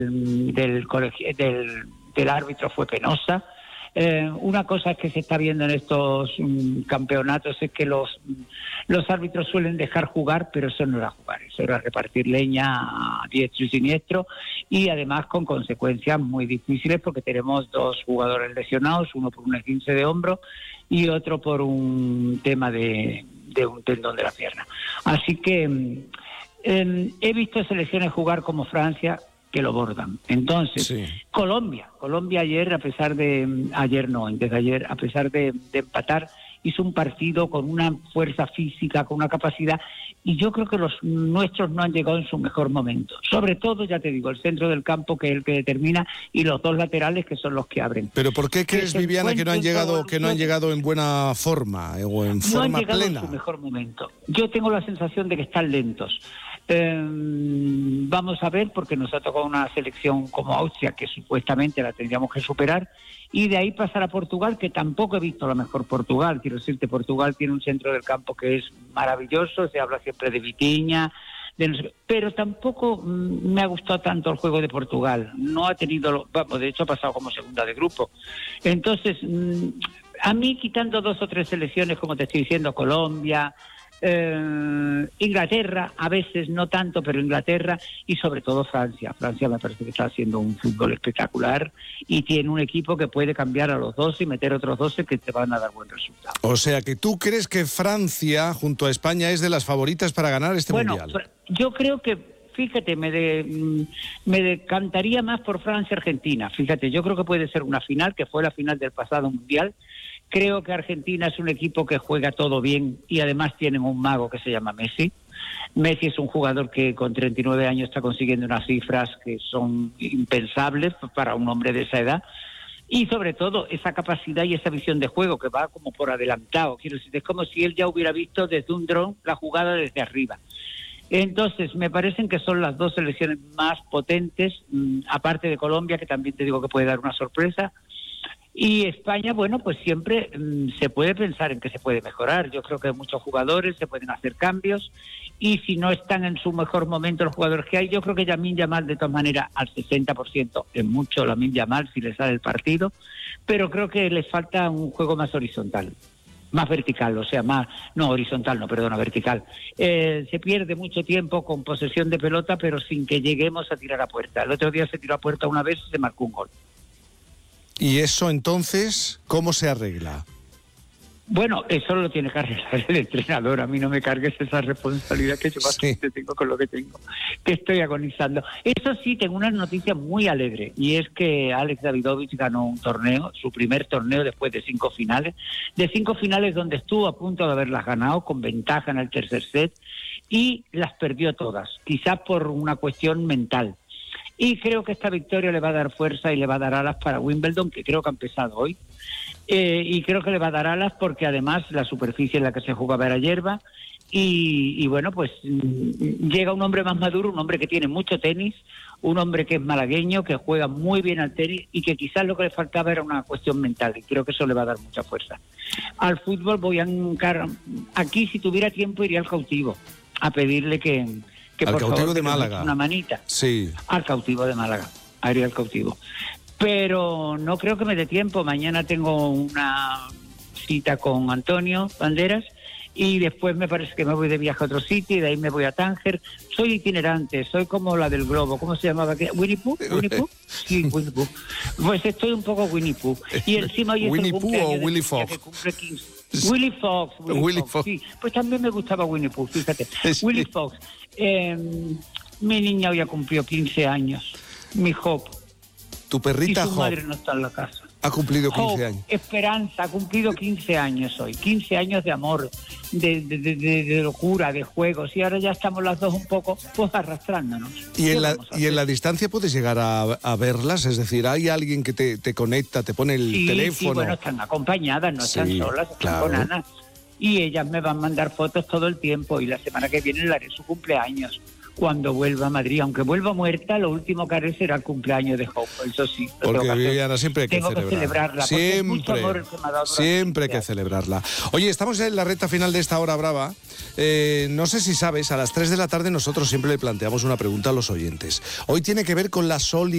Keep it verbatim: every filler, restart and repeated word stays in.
del, colegio, del, del árbitro fue penosa. Eh, una cosa que se está viendo en estos um, campeonatos es que los, los árbitros suelen dejar jugar, pero eso no era jugar, eso era repartir leña a diestro y siniestro, y además con consecuencias muy difíciles porque tenemos dos jugadores lesionados, uno por un esguince de hombro y otro por un tema de, de un tendón de la pierna. Así que eh, he visto selecciones jugar como Francia, que lo bordan. Entonces, sí. Colombia, Colombia ayer, a pesar de, ayer no, antes de ayer, a pesar de, de empatar, hizo un partido con una fuerza física, con una capacidad, y yo creo que los nuestros no han llegado en su mejor momento. Sobre todo, ya te digo, el centro del campo, que es el que determina, y los dos laterales, que son los que abren. Pero ¿por qué crees, Viviana, que no han llegado, que no han llegado en buena forma, o en forma plena? No han llegado en su mejor momento. Yo tengo la sensación de que están lentos. Eh, vamos a ver, porque nos ha tocado una selección como Austria, que supuestamente la tendríamos que superar, y de ahí pasar a Portugal, que tampoco he visto la mejor Portugal. Quiero decirte, Portugal tiene un centro del campo que es maravilloso, se habla siempre de Vitinha, de no sé, pero tampoco mm, me ha gustado tanto el juego de Portugal. No ha tenido, vamos, de hecho ha pasado como segunda de grupo. Entonces, mm, a mí, quitando dos o tres selecciones, como te estoy diciendo, Colombia, Eh, Inglaterra, a veces no tanto, pero Inglaterra, y sobre todo Francia. Francia me parece que está haciendo un fútbol espectacular y tiene un equipo que puede cambiar a los doce y meter otros doce que te van a dar buen resultado. O sea que tú crees que Francia, junto a España, es de las favoritas para ganar este bueno, mundial. Yo creo que, fíjate, me, de, me decantaría más por Francia-Argentina. Fíjate, yo creo que puede ser una final, que fue la final del pasado mundial. Creo que Argentina es un equipo que juega todo bien y además tienen un mago que se llama Messi. Messi es un jugador que con treinta y nueve años está consiguiendo unas cifras que son impensables para un hombre de esa edad. Y sobre todo esa capacidad y esa visión de juego que va como por adelantado. Quiero decir, es como si él ya hubiera visto desde un dron la jugada desde arriba. Entonces, me parecen que son las dos selecciones más potentes, mmm, aparte de Colombia, que también te digo que puede dar una sorpresa. Y España, bueno, pues siempre mmm, se puede pensar en que se puede mejorar. Yo creo que hay muchos jugadores, se pueden hacer cambios, y si no están en su mejor momento los jugadores que hay, yo creo que Lamine Yamal, de todas maneras, al sesenta por ciento es mucho Lamine Yamal si le sale el partido, pero creo que les falta un juego más horizontal, más vertical, o sea, más, no horizontal, no, perdona, vertical. Eh, se pierde mucho tiempo con posesión de pelota, pero sin que lleguemos a tirar a puerta. El otro día se tiró a puerta una vez y se marcó un gol. ¿Y eso entonces cómo se arregla? Bueno, eso lo tiene que arreglar el entrenador. A mí no me cargues esa responsabilidad que yo bastante sí. tengo con lo que tengo, que estoy agonizando. Eso sí, tengo una noticia muy alegre, y es que Alex Davidovich ganó un torneo, su primer torneo después de cinco finales, de cinco finales donde estuvo a punto de haberlas ganado, con ventaja en el tercer set, y las perdió todas, quizás por una cuestión mental. Y creo que esta victoria le va a dar fuerza y le va a dar alas para Wimbledon, que creo que ha empezado hoy. Eh, y creo que le va a dar alas porque además la superficie en la que se jugaba era hierba. Y, y bueno, pues mmm, llega un hombre más maduro, un hombre que tiene mucho tenis, un hombre que es malagueño, que juega muy bien al tenis y que quizás lo que le faltaba era una cuestión mental. Y creo que eso le va a dar mucha fuerza. Al fútbol voy a encargar. Aquí, si tuviera tiempo, iría al Cautivo a pedirle que... Que al por Cautivo favor, de Málaga. Una manita. Sí. Al Cautivo de Málaga. Haría al Cautivo. Pero no creo que me dé tiempo. Mañana tengo una cita con Antonio Banderas y después me parece que me voy de viaje a otro sitio y de ahí me voy a Tánger. Soy itinerante, soy como la del globo. ¿Cómo se llamaba? ¿Winnie Pooh? ¿Winnie Pooh? Sí, Winnie Pooh. Pues estoy un poco Winnie Pooh. Y encima hoy es ¿Winnie el Pooh o Willy Fox? Que cumple quince. Willy Fox. Willy, Willy Fox, Fox. Sí, pues también me gustaba Winnie Pooh, fíjate. Sí. Willy Fox. Eh, mi niña hoy ha cumplido quince años. Mi Hope. Tu perrita y su Hope madre no está en la casa. ha cumplido quince Hope, años. Esperanza, ha cumplido quince años hoy. quince años de amor, de, de, de, de locura, de juegos. Y ahora ya estamos las dos un poco pues arrastrándonos. ¿Y en, la, ¿Y en la distancia puedes llegar a, a verlas? Es decir, ¿hay alguien que te, te conecta, te pone el sí, teléfono? Sí, bueno, están acompañadas, no están sí, solas, están claro. con Ana. Y ellas me van a mandar fotos todo el tiempo. Y la semana que viene le haré su cumpleaños. Cuando vuelva a Madrid, aunque vuelva muerta, lo último que haré será el cumpleaños de Hope, eso sí. Porque Viviana, siempre hay que tengo celebrar. que celebrarla, siempre, mucho amor el que me ha dado siempre hay que celebrarla. Oye, estamos en la recta final de esta hora brava. Eh, no sé si sabes, a las tres de la tarde nosotros siempre le planteamos una pregunta a los oyentes. Hoy tiene que ver con la solidaridad.